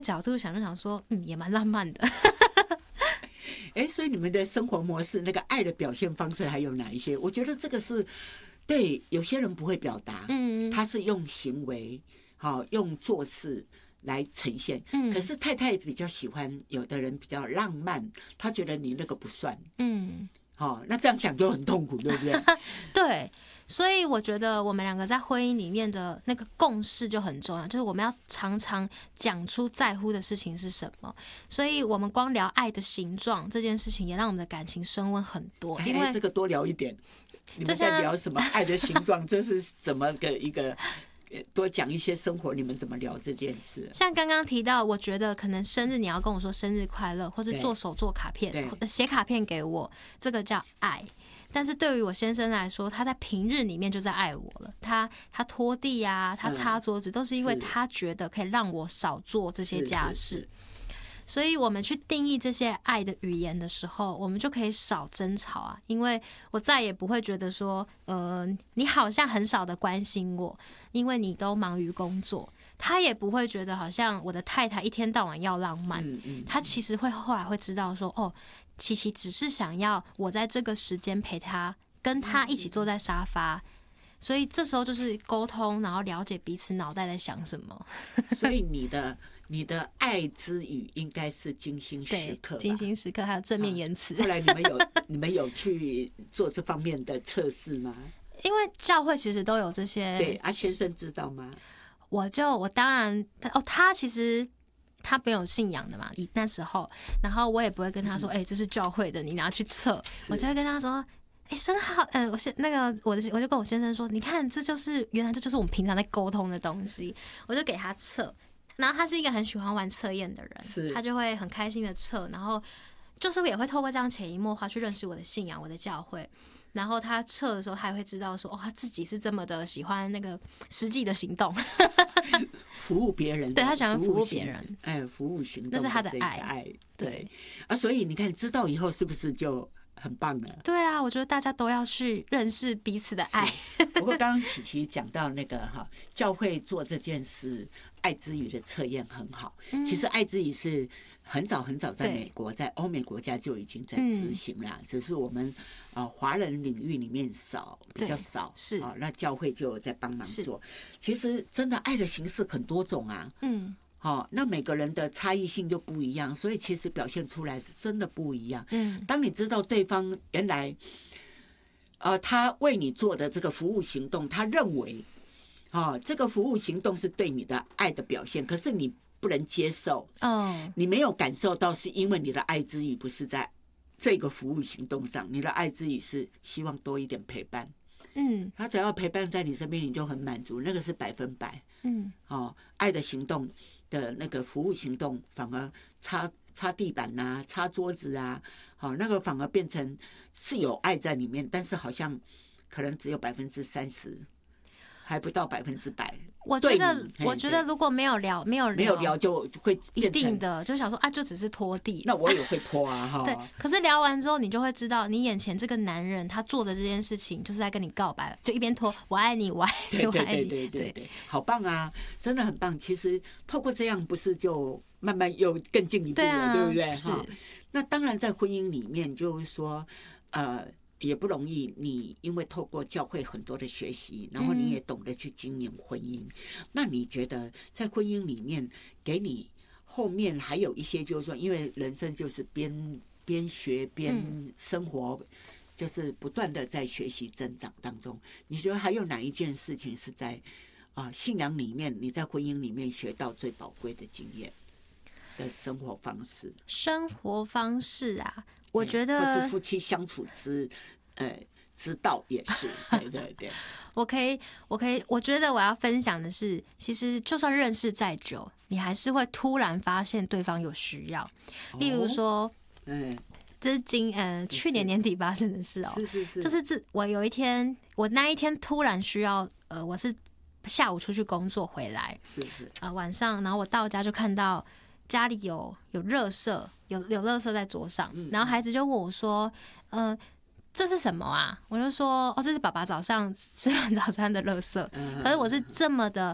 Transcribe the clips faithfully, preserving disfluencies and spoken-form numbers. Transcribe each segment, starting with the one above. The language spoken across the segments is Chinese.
角度想就想说，嗯，也蛮浪漫的。 哎，所以你们的生活模式，那个爱的表现方式还有哪一些？我觉得这个是对有些人不会表达，嗯，他是用行为，好、用做事来呈现。嗯，可是太太比较喜欢，有的人比较浪漫，他觉得你那个不算，嗯，好、哦，那这样想就很痛苦，对不对？ 对。所以我觉得我们两个在婚姻里面的那个共识就很重要，就是我们要常常讲出在乎的事情是什么。所以我们光聊爱的形状这件事情，也让我们的感情升温很多。因为这个多聊一点，你们在聊什么爱的形状？这是怎么个一个？多讲一些生活，你们怎么聊这件事？ 像刚刚提到，我觉得可能生日你要跟我说生日快乐，或是做手做卡片，写卡片给我，这个叫爱。但是对于我先生来说，他在平日里面就在爱我了。他他拖地啊，他擦桌子，都是因为他觉得可以让我少做这些家事。是是是，所以我们去定义这些爱的语言的时候，我们就可以少争吵啊。因为我再也不会觉得说，呃，你好像很少的关心我，因为你都忙于工作。他也不会觉得好像我的太太一天到晚要浪漫，嗯嗯，他其实会后来会知道说，哦，琪琪只是想要我在这个时间陪他，跟他一起坐在沙发。所以这时候就是沟通，然后了解彼此脑袋在想什么。 所以你的你的爱之语应该是精心时刻， 精心时刻还有正面言辞。 啊、后来你们有你们有去做这方面的测试吗？ 因为教会其实都有这些。 对，啊，先生知道吗？ 我就我当然哦，他其实他没有信仰的嘛，那时候，然后我也不会跟他说，哎、欸，这是教会的，你拿去测，我就会跟他说，哎、欸，生好，嗯、呃，我是那个我的，我就跟我先生说，你看，这就是原来这就是我们平常在沟通的东西，我就给他测，然后他是一个很喜欢玩测验的人，他就会很开心的测，然后就是也会透过这样潜移默化去认识我的信仰，我的教会。然后他测的时候，他也会知道说，哦，他自己是这么的喜欢那个实际的行动， 服务别人。 对，他喜欢服务别人， 哎，服务行动， 那是他的爱， 爱对。 对啊，所以你看，知道以后是不是就很棒了？ 对啊，我觉得大家都要去认识彼此的爱。 不过刚刚琪琪讲到那个哈，教会做这件事，爱之语的测验很好。嗯、其实爱之语是很早很早在美国，在欧美国家就已经在执行了，嗯、只是我们呃华人领域里面少，比较少，是啊、哦，那教会就在帮忙做。其实真的爱的形式很多种啊，嗯。好、哦，那每个人的差异性就不一样，所以其实表现出来是真的不一样。嗯，当你知道对方原来，呃，他为你做的这个服务行动，他认为，啊、哦，这个服务行动是对你的爱的表现，可是你不能接受，哦，你没有感受到，是因为你的爱之语不是在这个服务行动上，你的爱之语是希望多一点陪伴。嗯，他只要陪伴在你身边，你就很满足，那个是百分百。嗯，哦，爱的行动的那个服务行动，反而擦擦地板啊，擦桌子啊，好、哦，那个反而变成是有爱在里面，但是好像可能只有百分之三十，还不到百分之百。 我觉得，我觉得如果没有聊，没有聊， 没有聊就会一定的，就想说啊，就只是拖地。 那我也会拖啊，哈。 对，可是聊完之后，你就会知道，你眼前这个男人他做的这件事情，就是在跟你告白，就一边拖，我爱你，我爱你，我爱你， 对对对对，好棒啊，真的很棒。其实透过这样，不是就慢慢又更进一步了， 对,、啊、对不对？哈。那当然，在婚姻里面，就是说，呃。也不容易，你因为透过教会很多的学习，然后你也懂得去经营婚姻。嗯、那你觉得在婚姻里面，给你后面还有一些，就是说，因为人生就是边边学边生活，嗯、就是不断的在学习增长当中。你觉得还有哪一件事情是在啊、呃、信仰里面，你在婚姻里面学到最宝贵的经验的生活方式？ 生活方式啊。我觉得， 或是夫妻相处之，呃，之道也是，对对对。 我可以，我可以，我觉得我要分享的是，其实就算认识再久，你还是会突然发现对方有需要。例如说，嗯、哦，这是今呃去年年底发生的事哦， 是是是， 就是这我有一天，我那一天突然需要，呃，我是下午出去工作回来， 是是， 啊、呃，晚上，然后我到家就看到家里有有垃圾。有有垃圾在桌上，然后孩子就问我说：“呃，这是什么啊？”我就说：“哦，这是爸爸早上吃完早餐的垃圾。”可是我是这么的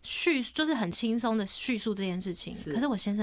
叙就是很轻松的叙述这件事情，可是我先生